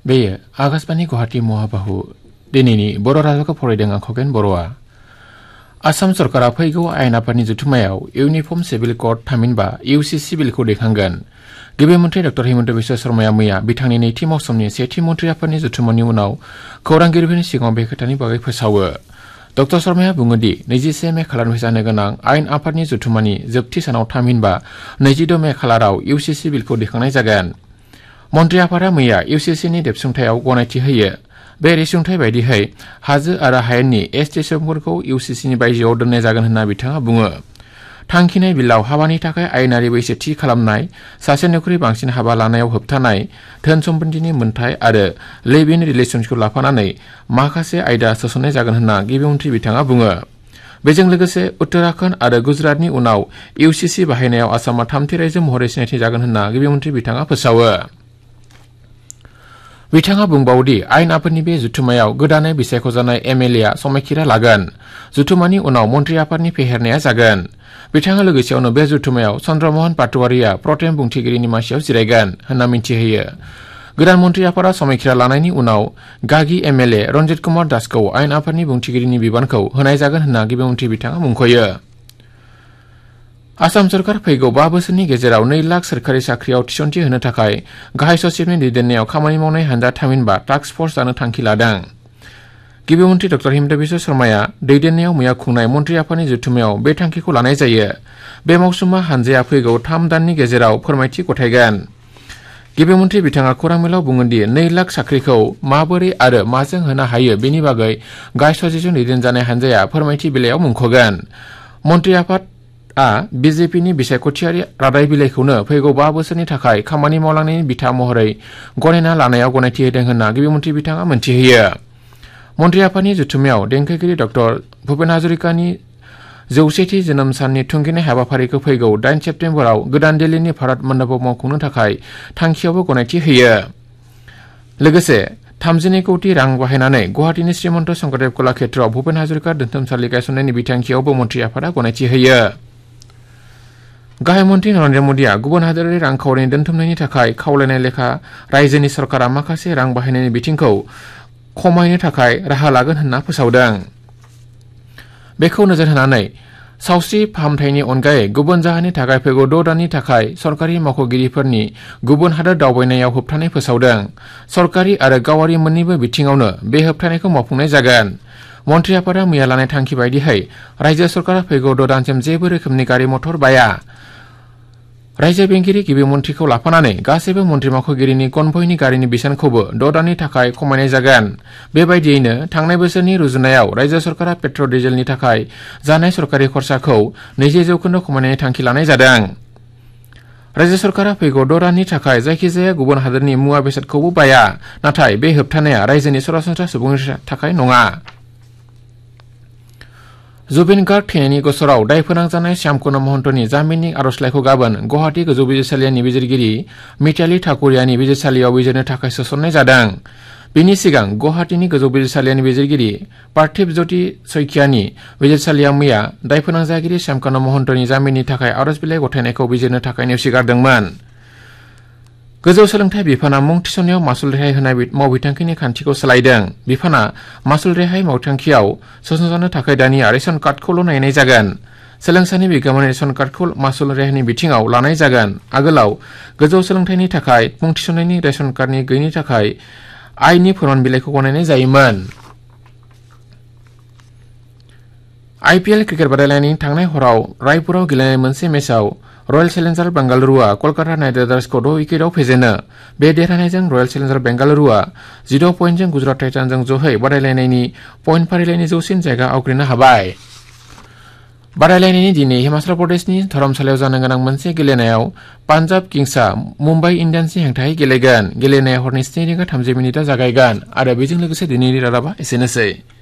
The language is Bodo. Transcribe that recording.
बेयो आकाशबाणी गुवाहाटी महाबाहु दिनैनि बर' रावखौ फरायदों आं खगेन बर'आ। आसाम सरकारा फैगौ आयेन आफादनि जथुम्मायाव इउनिफर्म सिभिल कोड थामहिनबा इउसिसि बिलखौ दैखांगोन। गिबि मन्थ्रि डॉ हिमन्त बिश्व शर्माया मैया बिथांनि नैथि मौसुमनि सेथि मन्थ्रि आफादनि जथुम्मानि उनाव खौरांगिरिफोरनि सिगाङाव बे खोथानि बागै फोसावो। डॉ शर्माया बुङो दि 21 मे खालारनिफ्राय जानो गोनां आयेन आफादनि जथुम्मानि जोबथि सानाव थामहिनबा 22 मे खालाराव इउसिसि बिलखौ दैखांनाय जागोन। मन्थ्रि आफादा मैया इउसिसिनि रेबसुंथायाव गनायथि होयो। बे रेबसुंथाय बायदियै हाजो आरो हायेननि एसटि सुबुंफोरखौ इउसिसिनि बायजोआव दोननाय जागोन होनना बिथाङा बुङो। थांखिनाय बिलाव हाबानि थाखाय आयेनारि बैसो थि खालामनाय, सासेनिख्रुइ बांसिन हाबा लानायाव होबथानाय, धोन सम्पथिनि मोनथाय आरो लिभ इन रिलेशनखौ लाफानानै माखासे आयदा सोसननाय जागोन होनना गिबि मन्थ्रि बिथाङा बुङो। बेजों लोगोसे उत्तराखन्ड आरो गुजरातनि उनाव इउसिसि बाहायनायाव आसामा थामथि रायजो महरै सिनायथि जागोन होनना गिबि मन्थ्रि बिथाङा फोसावो। बिथाङा बुंबावदि आयेन आफादनि बे जुथुम्मायाव गोदानै बिसायख'जानाय एमएलएआ समायखिरा लागोन। जुथुम्मानि उनाव मन्थ्रि आफादनि फेहेरनाया जागोन। बिथाङा लोगोसेयावनो बे जुथुम्मायाव चन्द्रमोहन पाटवारिया प्रटेम बुंथिगिरिनि मासियाव जिरायगोन होनना मिन्थिहोयो। गोदान मन्थ्रि आफादा समायखिरा लानायनि उनाव गागि एमएलए रन्जित कुमार दासखौ आयेन आफादनि बुंथिगिरिनि बिबानखौ होनाय जागोन होनना गिबि मन्थ्रि बिथाङा मुंख'यो। आसाम सरकार फैगौ 5 बोसोरनि गेजेराव 2 लाख सोरखारि साख्रियाव थिसनथि होनो थाखाय गाहाय सचिबनि दैदेननायाव खामानि मावनाय हानजा थामहिनबा टास्क फर्स दानो थांखि लादों। गिबि मन्थ्रि डॉ हिमन्त बिश्व शर्माया दैदेननायाव मैया खुंनाय मन्थ्रि आफादनि जथुम्मायाव बे थांखिखौ लानाय जायो। बे मावसुमा हानजाया फैगौ 3 दाननि गेजेराव फोरमायथि गथायगोन। गिबि मन्थ्रि बिथाङा खौरां मेलाव बुङोदि 2 लाख साख्रिखौ माबोरै आरो माजों होनो हायो बेनि बागै गाहाय सचिबजों दैदेनजानाय हानजाया फोरमायथि बिलाइयाव मुंख'गोन। मन्थ्रि आफादआ बिजेपिनि बिसायख'थियारि रादाय बिलाइखौनो फैगौ 5 बोसोरनि थाखाय खामानि मावलांनायनि बिथा महरै गनायना लानायाव गनायथि होदों होनना गिबि मन्थ्रि बिथाङा मोनथिहोयो। मन्थ्रि आफादनि जथुम्मायाव देंखोगिरि डॉ भुपेन हाजरिकानि 100थि जोनोम साननि थुंगिनाय हाबाफारिखौ फैगौ 8 सेप्तेम्बराव गोदान दिल्लीनि भारत मण्डपआव मावफुंनो थाखाय थांखियावबो गनायथि होयो। लोगोसे 32 कौटि रां बाहायनानै गुवाहाटीनि श्रीमन्त शंकरदेव कलाक्षेत्रआव भुपेन हाजरिका दोनथुमसालि गायसननायनि बिथांखियावबो मन्थ्रि आफादा गनायथि होयो। गाहाय मन्थ्रि नरेन्द्र मदिआ गुबुन हादोरारि रांखावरिनि दोनथुमनायनि थाखाय खावलायनाय लेखा रायजोनि सरकारा माखासे रां बाहायनायनि बिथिंखौ खमायनो थाखाय राहा लागोन होनना फोसावदों। बेखौ नोजोर होनानै सावस्रि फाहामथायनि अनगायै गुबुन जाहोननि थाखाय फैगौ 6 दाननि थाखाय सरकारि मावख'गिरिफोरनि गुबुन हादोर दावबायनायाव होबथानाय फोसावदों। सरकारि आरो गावारि मोन्नैबो बिथिङावनो बे होबथानायखौ मावफुंनाय जागोन। मन्थ्रि आफादा मैया लानाय थांखि बायदियै रायजो सरकारा फैगौ 6 दानसिम जेबो रोखोमनि गारि मथर बाया। रायजो बेंगिरि गिबि मन्थ्रिखौ लाफानानै गासैबो मन्थ्रि मावख'गिरिनि कनभयनि गारिनि बेसेनखौबो 6 दाननि थाखाय खमायनाय जागोन। बेबायदियैनो थांनाय बोसोरनि रुजुनायाव रायजो सरकारा पेट्रल डिजेलनि थाखाय जानाय सरकारि खरसाखौ 20% खमायनायनि थांखि लानाय जादों। रायजो सरकारा फैगौ 6 दाननि थाखाय जायखिजाया गुबुन हादोरनि मुवा बेसादखौबो बाया। नाथाय बे होबथानाया रायजोनि सरासनस्रा सुबुंनि थाखाय नङा। जुबिन गार्ग थैनायनि गसराव दाय फोनांजानाय श्यामकुमार महन्तनि जामिननि आर'जलाइखौ गाबोन गुवाहाटी गोजौ बिजिरसालिनि बिजिरगिरि मिताली ठाकुरियानि बिजिरसालियाव बिजिरनो थाखाय सोसननाय जादों। बेनि सिगां गुवाहाटीनि गोजौ बिजिरसालिनि बिजिरगिरि पार्थिब ज्योति सैकियानि बिजिरसालिया मैया दाय फोनांजागिरि श्यामकुमार महन्तनि जामिननि थाखाय आर'ज बिलाइ गथायनायखौ बिजिरनो थाखाय नेवसिगारदोंमोन। गोजौ सोलोंथाइ बिफाना मुं थिसननायाव मासुल रेहाय होनाय मावबिथांखिनि खान्थिखौ सोलायदों। बिफाना मासुल रेहाय मावथांखियाव सोसनजानो थाखाय दानिया रेशन कार्डखौल' नायनाय जागोन। सोलोंसानि बिगोमानि रेशन कार्डखौ मासुल रेहायनि बिथिङाव लानाय जागोन। आगोलाव गोजौ सोलोंथाइनि थाखाय मुं थिसननायनि रेशन कार्डनि गैयिनि थाखाय आयनि फोरमान बिलाइखौ गनायनाय जायोमोन। आइपिएल क्रिकेट बादायलायनायनि थांनाय हराव रायपुराव गेलेनाय मोनसे मेचआव रयेल चेलेन्जार बेंगालुरुआ कलकाता नाइट राइडार्सखौ 6 उइकेटआव फेजेनो। बे देरहानायजों रयेल चेलेन्जार बेंगालुरुआ 16 पइन्टजों गुजरात टाइटान्सजों ज'है बादायलायनायनि पइन्ट फारिलाइनि जौसिन जायगा आवग्रिनो हाबाय। बादायलायनायनि दिनै हिमाचल प्रदेशनि धरमशालायाव जानो गोनां मोनसे गेलेनायाव पान्जाब किंसआ मुम्बाइ इन्डियान्सनि हेंथायै गेलेगोन। गेलेनाया हरनि 7:30 जागायगोन आरो बेजों लोगोसे दिनैनि रादाबा एसेनोसै।